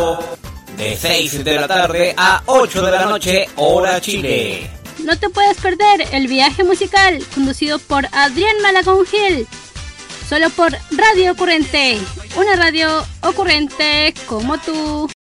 De 6 de la tarde a 8 de la noche, hora Chile. No te puedes perder el viaje musical conducido por Adrián Malagón Gil. Solo por Radio Ocurrente, una radio ocurrente como tú.